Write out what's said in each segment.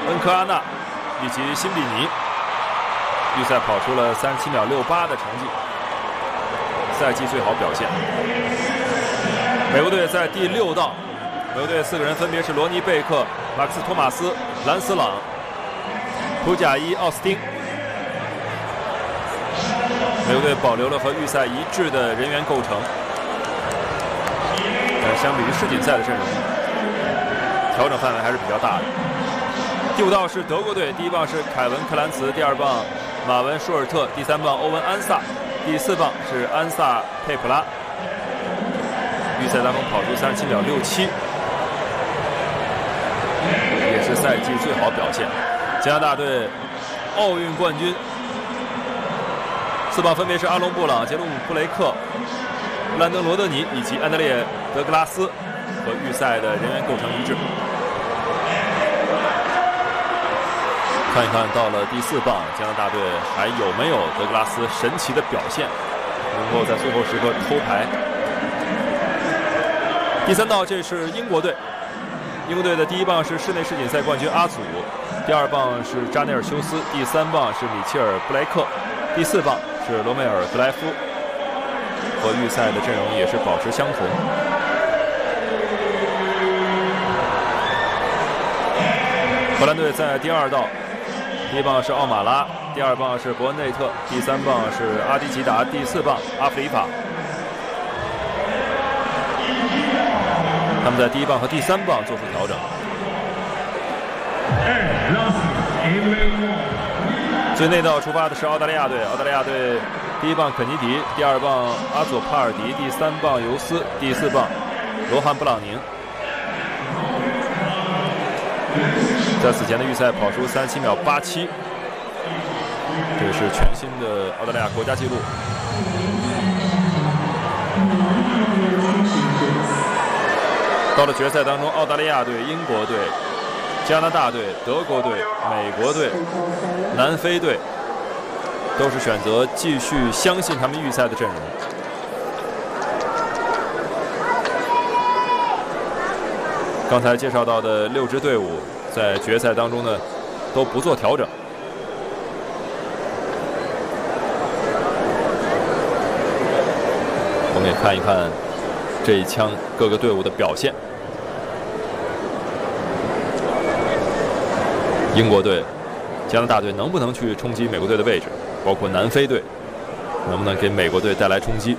恩科阿纳以及辛比尼。预赛跑出了37秒68的成绩，赛季最好表现。美国队在第6道，美国队4个人分别是罗尼·贝克、马克思·托马斯、兰斯朗、普贾伊·奥斯汀。美国队保留了和预赛一致的人员构成，但相比于世锦赛的阵容，调整范围还是比较大的。第5道是德国队，第1棒是凯文·克兰茨，第2棒马文·舒尔特，第3棒欧文·安萨，第4棒是安萨·佩普拉。预赛当中跑出37秒67，也是赛季最好表现。加拿大队奥运冠军，4棒分别是阿隆·布朗、杰鲁姆·布雷克、布兰登·罗德尼以及安德烈·德格拉斯，和预赛的人员构成一致。看一看到了第4棒，加拿大队还有没有德格拉斯神奇的表现，能够在最后时刻偷牌。第3道，这是英国队，英国队的第1棒是室内世锦赛冠军阿祖，第2棒是扎内尔修斯，第3棒是米切尔布莱克，第4棒是罗梅尔格莱夫，和预赛的阵容也是保持相同。荷兰队在第2道，第1棒是奥马拉，第2棒是伯恩内特，第3棒是阿迪吉达，第4棒阿弗里法。他们在第1棒和第3棒做出调整。最内道出发的是澳大利亚队，澳大利亚队第1棒肯尼迪，第2棒阿佐帕尔迪，第3棒尤斯，第4棒罗汉布朗宁。在此前的预赛跑出37秒87，这是全新的澳大利亚国家纪录。到了决赛当中，澳大利亚队、英国队、加拿大队、德国队、美国队、南非队都是选择继续相信他们预赛的阵容。刚才介绍到的6支队伍在决赛当中呢都不做调整。我们也看一看这一枪各个队伍的表现。英国队、加拿大队能不能去冲击美国队的位置，包括南非队能不能给美国队带来冲击。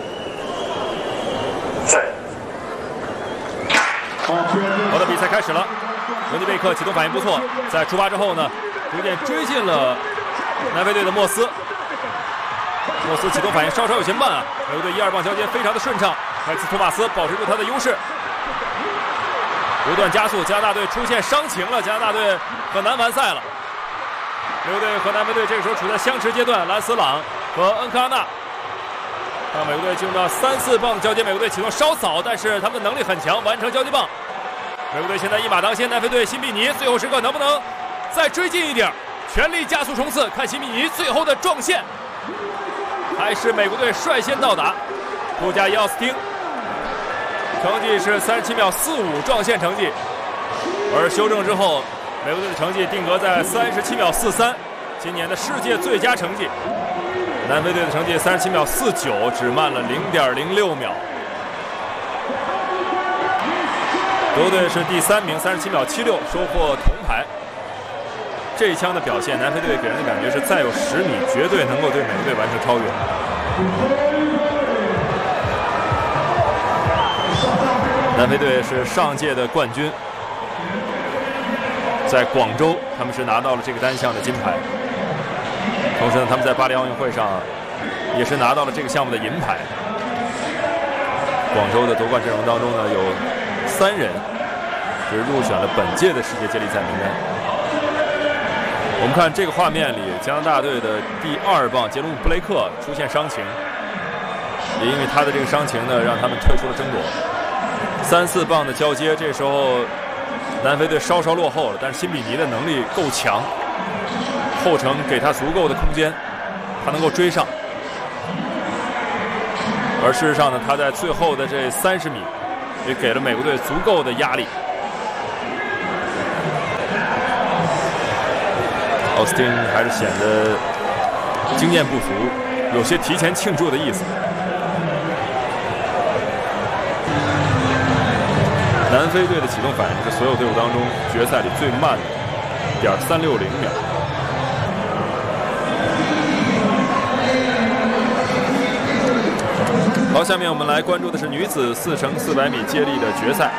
好的，比赛开始了。罗尼贝克启动反应不错，在出发之后呢，逐渐追进了南非队的莫斯。莫斯启动反应稍稍有些慢啊，美国队1、2棒交接非常的顺畅，麦克斯托马斯保持住他的优势，不断加速。加拿大队出现伤情了，加拿大队很难完赛了。美国队和南非队这个时候处在相持阶段，兰斯朗和恩科阿纳。让美国队进入到3、4棒的交接，美国队启动稍早，但是他们的能力很强，完成交接棒。美国队现在一马当先，南非队辛比尼最后时刻能不能再追进一点，全力加速冲刺，看辛比尼最后的撞线。还是美国队率先到达，布加伊奥斯汀成绩是37秒45撞线成绩，而修正之后，美国队的成绩定格在37秒43，今年的世界最佳成绩。南非队的成绩37秒49，只慢了0.06秒。德国队是第3名，37秒76，收获铜牌。这一枪的表现，南非队给人的感觉是再有10米，绝对能够对美国队完成超越。南非队是上届的冠军，在广州他们是拿到了这个单项的金牌，同时呢，他们在巴黎奥运会上也是拿到了这个项目的银牌。广州的夺冠阵容当中呢，有3人是入选了本届的世界接力赛名单。我们看这个画面里，加拿大队的第2棒杰鲁姆·布雷克出现伤情，也因为他的这个伤情呢，让他们退出了争夺。3、4棒的交接，这时候南非队稍稍落后了，但是辛比尼的能力够强，后程给他足够的空间，他能够追上。而事实上呢，他在最后的这30米也给了美国队足够的压力。 奥斯汀还是显得经验不足，有些提前庆祝的意思。南非队的启动反应是所有队伍当中决赛里最慢的，.360秒。好，下面我们来关注的是女子4x400米接力的决赛。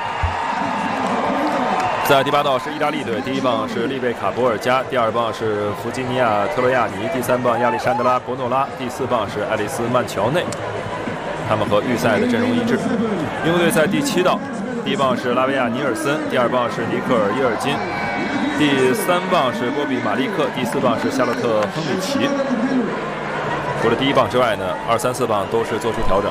在第8道是意大利队，第1棒是丽贝卡·博尔加，第2棒是弗吉尼亚·特洛亚尼，第3棒亚历山德拉·博诺拉，第4棒是爱丽丝·曼乔内。他们和预赛的阵容一致。英国队在第7道，第1棒是拉维亚·尼尔森，第2棒是尼克尔·耶尔金，第3棒是波比·马利克，第4棒是夏洛特·亨里奇。除了第1棒之外呢，2、3、4棒都是做出调整。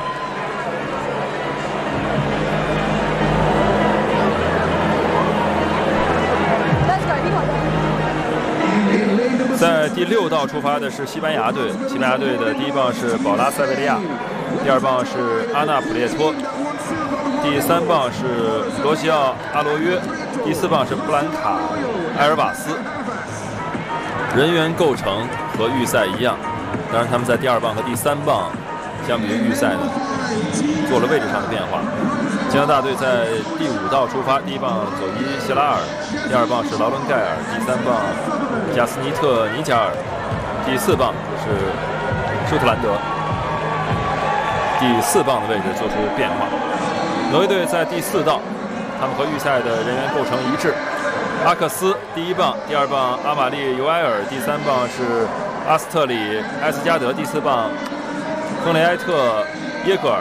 在第6道出发的是西班牙队，西班牙队的第1棒是保拉·塞维利亚，第2棒是阿纳普列托，第3棒是罗西奥·阿罗约，第4棒是布兰卡·埃尔瓦斯。人员构成和预赛一样，当然他们在第2棒和第3棒相比于预赛呢做了位置上的变化。加拿大队在第5道出发，第1棒佐伊·谢拉尔，第2棒是劳伦盖尔，第3棒贾斯尼特·尼加尔，第4棒是舒特兰德。第4棒的位置做出变化。挪威队在第4道，他们和预赛的人员构成一致。阿克斯第1棒，第2棒阿玛丽·尤埃尔，第3棒是阿斯特里·埃斯加德，第4棒亨雷埃特·耶格尔。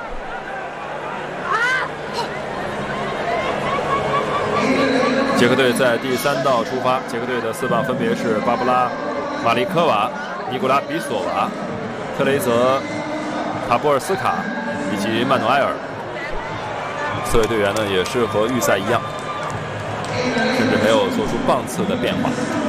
捷克队在第3道出发，捷克队的4棒分别是巴布拉·马利科娃、尼古拉·比索娃、特雷泽·塔波尔斯卡以及曼努埃尔。4位队员呢也是和预赛一样，甚至没有做出棒次的变化。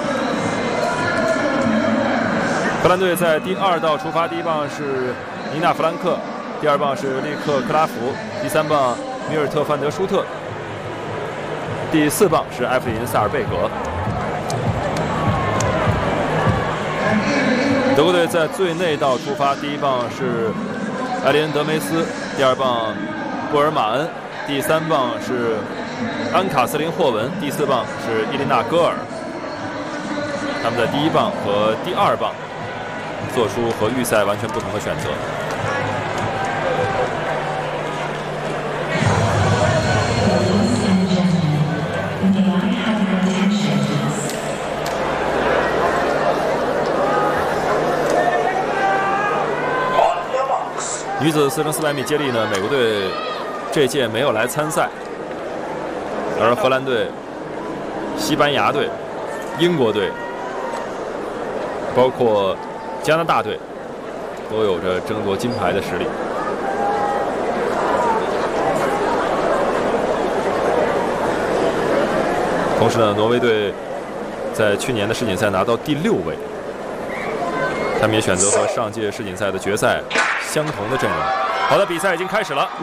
荷兰队在第2道出发，第1棒是尼娜·弗兰克，第2棒是利克·克拉福，第3棒米尔特·范德舒特，第4棒是埃弗林·萨尔贝格。德国队在最内道出发，第1棒是埃连·德梅斯，第2棒布尔马恩，第3棒是安卡斯林·霍文，第4棒是伊琳娜·戈尔。他们在第1棒和第2棒做出和预赛完全不同的选择。女子4x400米接力呢，美国队这届没有来参赛，而荷兰队、西班牙队、英国队，包括加拿大队，都有着争夺金牌的实力。同时呢，挪威队在去年的世锦赛拿到第6位，他们也选择和上届世锦赛的决赛相同的阵容。好的，比赛已经开始了。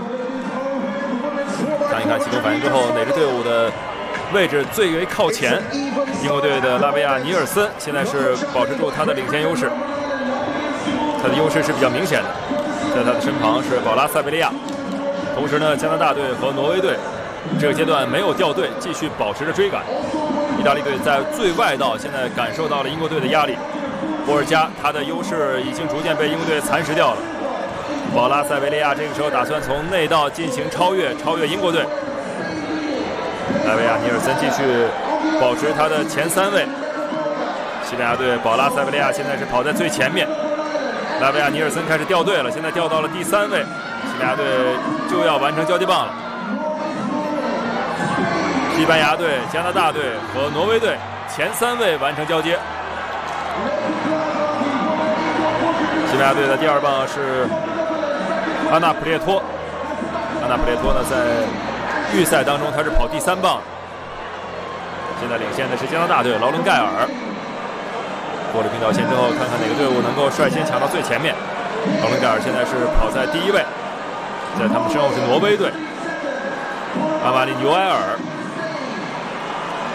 看一看启动反应之后，哪支队伍的位置最为靠前？英国队的拉维亚·尼尔森现在是保持住他的领先优势，他的优势是比较明显的。在他的身旁是保拉·塞维利亚。同时呢，加拿大队和挪威队这个阶段没有掉队，继续保持着追赶。意大利队在最外道现在感受到了英国队的压力。博尔加他的优势已经逐渐被英国队蚕食掉了。保拉·塞维利亚这个时候打算从内道进行超越英国队。拉维亚·尼尔森继续保持他的前3位。西班牙队保拉·塞维利亚现在是跑在最前面，拉维亚·尼尔森开始掉队了，现在掉到了第3位。西班牙队就要完成交接棒了。西班牙队、加拿大队和挪威队前3位完成交接。西班牙队的第2棒是阿纳普列托。阿纳普列托呢，在预赛当中他是跑第3棒，现在领先的是加拿大队劳伦盖尔。过了冰岛线之后，看看哪个队伍能够率先抢到最前面。劳伦盖尔现在是跑在第1位，在他们身后是挪威队阿玛丽·尤埃尔。